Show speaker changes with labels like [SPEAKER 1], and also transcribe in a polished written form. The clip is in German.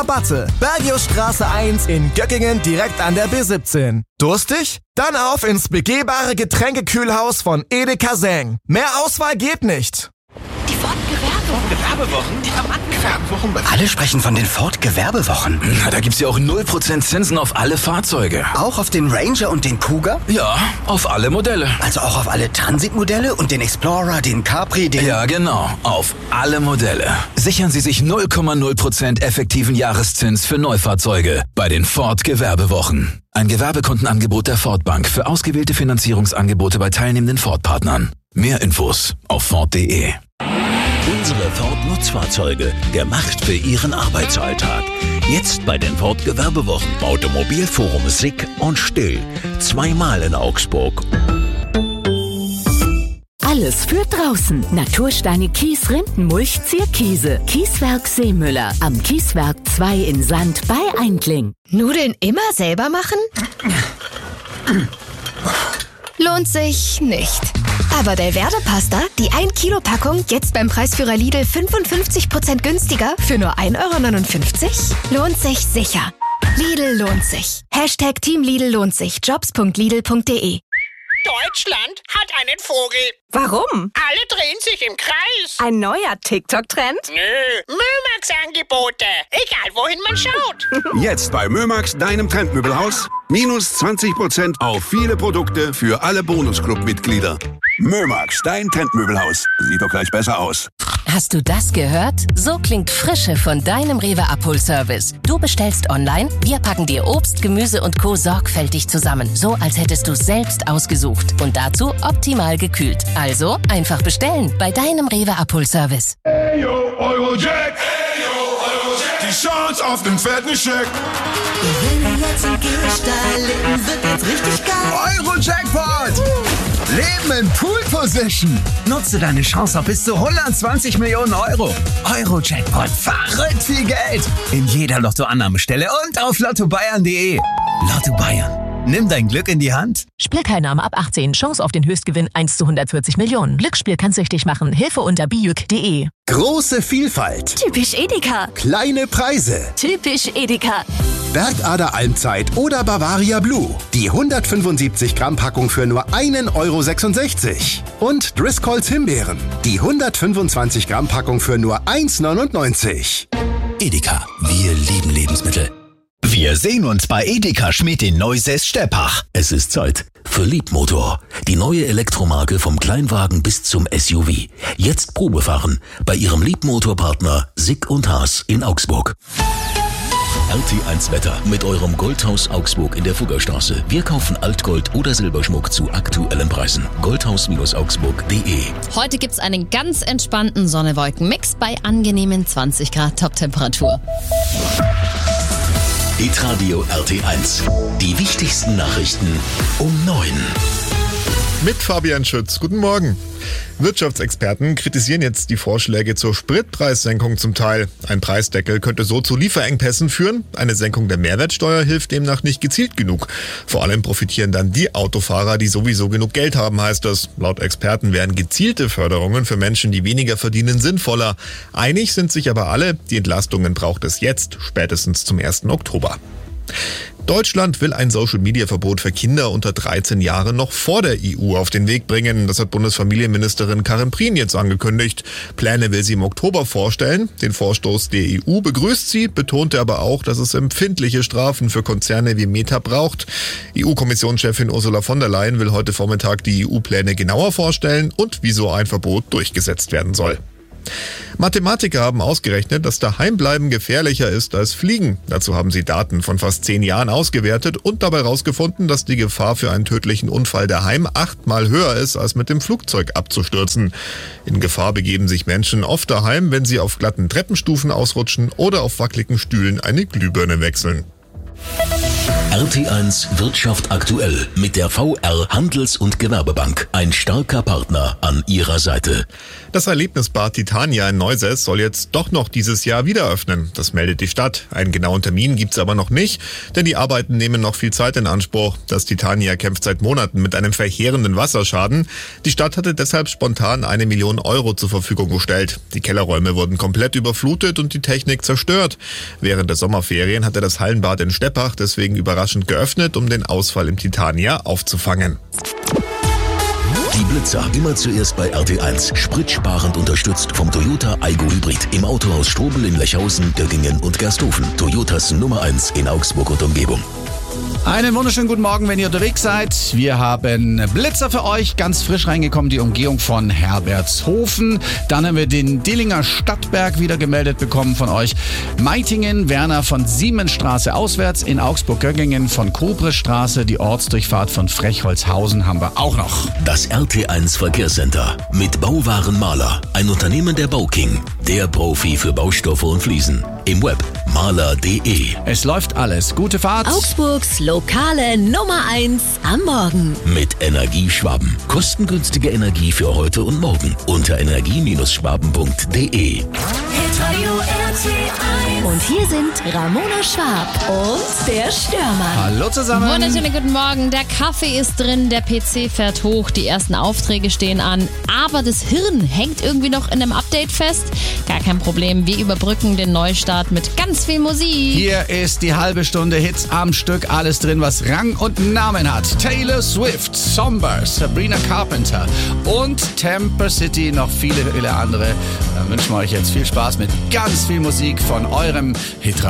[SPEAKER 1] Batte, Bergiusstraße 1 in Göckingen direkt an der B17. Durstig? Dann auf ins begehbare Getränkekühlhaus von Edeka Seng. Mehr Auswahl geht nicht.
[SPEAKER 2] Die Ford-Gewerbewochen? Die haben angefangen.
[SPEAKER 3] Alle sprechen von den Ford-Gewerbewochen.
[SPEAKER 4] Na, da gibt's ja auch 0% Zinsen auf alle Fahrzeuge.
[SPEAKER 3] Auch auf den Ranger und den Cougar?
[SPEAKER 4] Ja, auf alle Modelle.
[SPEAKER 3] Also auch auf alle Transit-Modelle und den Explorer, den Capri, den...
[SPEAKER 4] Ja, genau. Auf alle Modelle. Sichern Sie sich 0,0% effektiven Jahreszins für Neufahrzeuge bei den Ford-Gewerbewochen. Ein Gewerbekundenangebot der Ford Bank für ausgewählte Finanzierungsangebote bei teilnehmenden Ford-Partnern. Mehr Infos auf Ford.de.
[SPEAKER 5] Unsere Ford-Nutzfahrzeuge, gemacht für Ihren Arbeitsalltag. Jetzt bei den Ford-Gewerbewochen. Automobilforum Sick und Still. 2-mal in Augsburg.
[SPEAKER 6] Alles für draußen. Natursteine, Kies, Rindenmulch, Zierkiese. Kieswerk Seemüller. Am Kieswerk 2 in Sand bei Eindling.
[SPEAKER 7] Nudeln immer selber machen? Lohnt sich nicht. Aber Delverde-Pasta, die 1-Kilo-Packung, jetzt beim Preisführer Lidl 55% günstiger für nur 1,59 €? Lohnt sich sicher. Lidl lohnt sich. Hashtag Team Lidl lohnt sich. Jobs.lidl.de.
[SPEAKER 8] Deutschland hat einen Vogel.
[SPEAKER 9] Warum?
[SPEAKER 8] Alle drehen sich im Kreis.
[SPEAKER 9] Ein neuer TikTok-Trend?
[SPEAKER 8] Nö, Mömax-Angebote. Egal, wohin man schaut.
[SPEAKER 10] Jetzt bei Mömax, deinem Trendmöbelhaus. Minus 20% auf viele Produkte für alle Bonusclub-Mitglieder. Mömax, dein Trendmöbelhaus. Sieht doch gleich besser aus.
[SPEAKER 11] Hast du das gehört? So klingt Frische von deinem Rewe-Abholservice. Du bestellst online, wir packen dir Obst, Gemüse und Co. sorgfältig zusammen. So, als hättest du es selbst ausgesucht. Und dazu optimal gekühlt. Also, einfach bestellen bei deinem Rewe-Abholservice.
[SPEAKER 12] Hey yo, Eurojack! Hey yo, Eurojack! Die Chance auf den fetten Scheck!
[SPEAKER 13] Wenn wir jetzt im Gehstall leben, wird jetzt richtig geil.
[SPEAKER 14] Euro-Jackpot! Leben in Pool-Position. Nutze deine Chance auf bis zu 120 Millionen Euro. Euro-Jackpot, verrückt viel Geld. In jeder Lottoannahmestelle und auf lottobayern.de. Lotto Bayern. Nimm dein Glück in die Hand.
[SPEAKER 15] Spielteilnahme ab 18. Chance auf den Höchstgewinn 1 zu 140 Millionen. Glücksspiel kann süchtig machen. Hilfe unter biüc.de.
[SPEAKER 16] Große Vielfalt.
[SPEAKER 7] Typisch Edeka.
[SPEAKER 16] Kleine Preise.
[SPEAKER 7] Typisch Edeka.
[SPEAKER 16] Bergader Almzeit oder Bavaria Blue. Die 175 Gramm Packung für nur 1,66 €. Und Driscolls Himbeeren. Die 125 Gramm Packung für nur 1,99 €.
[SPEAKER 5] Edeka, wir lieben Lebensmittel. Wir sehen uns bei Edeka Schmidt in Neusäß-Steppach. Es ist Zeit für Liebmotor. Die neue Elektromarke vom Kleinwagen bis zum SUV. Jetzt Probefahren bei Ihrem Liebmotorpartner Sick und Haas in Augsburg. RT1 Wetter mit eurem Goldhaus Augsburg in der Fuggerstraße. Wir kaufen Altgold oder Silberschmuck zu aktuellen Preisen. Goldhaus-augsburg.de.
[SPEAKER 17] Heute gibt's einen ganz entspannten Sonne-Wolken-Mix bei angenehmen 20 Grad Toptemperatur.
[SPEAKER 5] Hitradio RT1. Die wichtigsten Nachrichten um 9.
[SPEAKER 18] Mit Fabian Schütz. Guten Morgen. Wirtschaftsexperten kritisieren jetzt die Vorschläge zur Spritpreissenkung zum Teil. Ein Preisdeckel könnte so zu Lieferengpässen führen. Eine Senkung der Mehrwertsteuer hilft demnach nicht gezielt genug. Vor allem profitieren dann die Autofahrer, die sowieso genug Geld haben, heißt es. Laut Experten wären gezielte Förderungen für Menschen, die weniger verdienen, sinnvoller. Einig sind sich aber alle, die Entlastungen braucht es jetzt, spätestens zum 1. Oktober. Deutschland will ein Social-Media-Verbot für Kinder unter 13 Jahren noch vor der EU auf den Weg bringen. Das hat Bundesfamilienministerin Karin Prien jetzt angekündigt. Pläne will sie im Oktober vorstellen. Den Vorstoß der EU begrüßt sie, betonte aber auch, dass es empfindliche Strafen für Konzerne wie Meta braucht. EU-Kommissionschefin Ursula von der Leyen will heute Vormittag die EU-Pläne genauer vorstellen und wie so ein Verbot durchgesetzt werden soll. Mathematiker haben ausgerechnet, dass Daheimbleiben gefährlicher ist als Fliegen. Dazu haben sie Daten von fast 10 Jahren ausgewertet und dabei herausgefunden, dass die Gefahr für einen tödlichen Unfall daheim 8-mal höher ist, als mit dem Flugzeug abzustürzen. In Gefahr begeben sich Menschen oft daheim, wenn sie auf glatten Treppenstufen ausrutschen oder auf wackeligen Stühlen eine Glühbirne wechseln.
[SPEAKER 5] RT1 Wirtschaft aktuell mit der VR Handels- und Gewerbebank. Ein starker Partner an Ihrer Seite.
[SPEAKER 18] Das Erlebnisbad Titania in Neusäß soll jetzt doch noch dieses Jahr wieder öffnen. Das meldet die Stadt. Einen genauen Termin gibt's aber noch nicht, denn die Arbeiten nehmen noch viel Zeit in Anspruch. Das Titania kämpft seit Monaten mit einem verheerenden Wasserschaden. Die Stadt hatte deshalb spontan 1 Million Euro zur Verfügung gestellt. Die Kellerräume wurden komplett überflutet und die Technik zerstört. Während der Sommerferien hatte das Hallenbad in Steppach deswegen überraschend geöffnet, um den Ausfall im Titania aufzufangen.
[SPEAKER 5] Die Blitzer immer zuerst bei RT1. Spritsparend unterstützt vom Toyota Aygo Hybrid. Im Autohaus Strobel in Lechhausen, Göggingen und Gersthofen. Toyotas Nummer 1 in Augsburg und Umgebung.
[SPEAKER 19] Einen wunderschönen guten Morgen, wenn ihr unterwegs seid. Wir haben Blitzer für euch, ganz frisch reingekommen, die Umgehung von Herbertshofen. Dann haben wir den Dillinger Stadtberg wieder gemeldet bekommen von euch. Meitingen, Werner von Siemensstraße auswärts, in Augsburg-Göggingen von Kobrestraße, die Ortsdurchfahrt von Frechholzhausen haben wir auch noch.
[SPEAKER 5] Das RT1 Verkehrscenter mit Bauwaren Maler, ein Unternehmen der Bauking, der Profi für Baustoffe und Fliesen. Im Web maler.de.
[SPEAKER 19] Es läuft alles. Gute Fahrt.
[SPEAKER 6] Augsburgs lokale Nummer 1 am Morgen.
[SPEAKER 5] Mit Energieschwaben. Kostengünstige Energie für heute und morgen. Unter energie-schwaben.de.
[SPEAKER 6] Und hier sind Ramona Schwab und der Stürmer.
[SPEAKER 19] Hallo zusammen.
[SPEAKER 17] Wunderschönen guten Morgen. Der Kaffee ist drin, der PC fährt hoch, die ersten Aufträge stehen an. Aber das Hirn hängt irgendwie noch in einem Update fest. Gar kein Problem, wir überbrücken den Neustart mit ganz viel Musik.
[SPEAKER 19] Hier ist die halbe Stunde Hits am Stück. Alles drin, was Rang und Namen hat. Taylor Swift, Somber, Sabrina Carpenter und Temper City. Noch viele, viele andere. Dann wünschen wir euch jetzt viel Spaß mit ganz viel Musik von eurem Hitradio.